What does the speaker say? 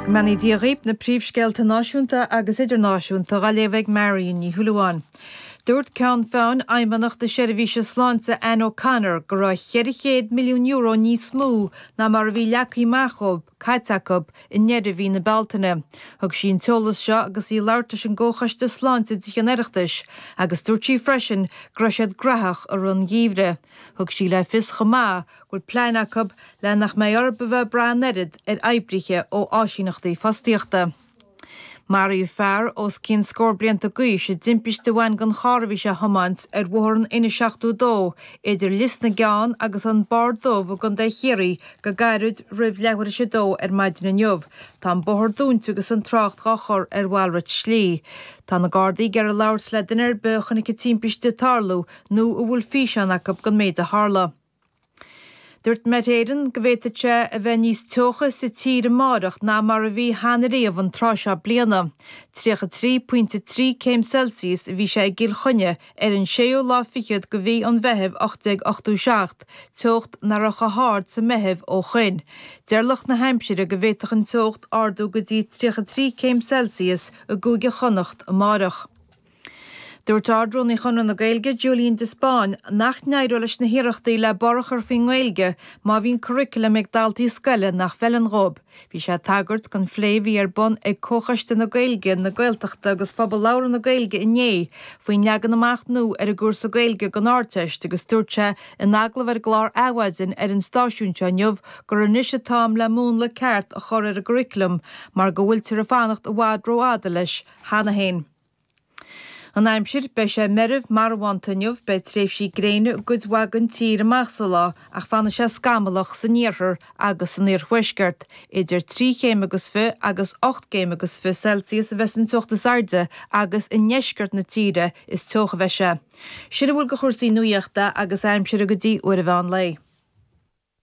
Mani diaghib na príomhscéalta náisiúnta agus idirnáisiúnta a léibh Marion ní Thuilleáin. Dúirt ceann fáin aimmeannach de seirbhíse sláinte Ann O'Connor go raibh 100 milliún euro níos mó na mar bhí leacaí machob caiteachab in neidirhí na Beltaine. Thug sin teolas seo agus í leirtas an ggóchaiste sláinte dicheanaireachtais agus dúirtí freisin groisiad grathach a run gíomhre. Thug sí le fis chomá gur pleanachab le nach mé arbah bra nerid aibriche ó áisínachtaí fastíochta. Mariu Fear os cinn scór blianta gaoi sé dimpiste bhain gan charbhí se hamáint bhóran ina 62 idir list na geán agus an bar dómh gan de chéirí go gairid roimh lehar se dó maidin na neomh. Tá bothar dúntu agus an trácht gachar bhilrit slí. Tá na Gardaí gur a leabhar sledainar bechanna go timpiste tarlú nó a bhfuil físeannach gan méid a Harla. Dúirt météireann go bhfuilteite a bheith níos teocha sa tír amárach ná mar a bhí hanaríomh an tráseo bliana. 3.3 céim Celsius bhí sé ag gil chunne an 6 lá fichiad go bhí an bheitheh 8.8, teocht na racha háard sa meitheamh ó chuin. Deirlach na Hampshire go bhfuilteach an teocht ardú go dtí 3 céim Celsius a gúige chonacht amárach. Dúirt ardrún í chunan na Gaeilge Julian de Spáin nach neidú leis na hiireachtaí le borachar faoin Gaeilge má bhín curriculum ag daltaí scoile nach fellan rob. Bhí sé tagart chun phléimhí ar bun ag cóchaiste na Gaeilge na Gaeltachta agus phobal labhar na Gaeilge inné faoin leagan amach nó ar a gúr sa Gaeilge gan áirteist agus dúirte in aglah ar glár áhaisin ar an stáisiúnte neamh gur níos tám le mún le ceart a chur ar a curriculum mar go bhfuil tir a fannacht a bhádró ada leis hana hain. An aimsir be sé meribh marhaintaniuh be tréifsí gréine gudwagan tír amachsa lá ach fanna sé scamalach sa níorthar agus san níorhuisgart idir 3 céim agus fi agus 8 céim agus fi Celsius bheits an tuachtas airde agus in neisgart na tíre is tuach bheise. Siad bhfuil go chósaí nuíochta agus aimsir a go dtí uair a bhean lei.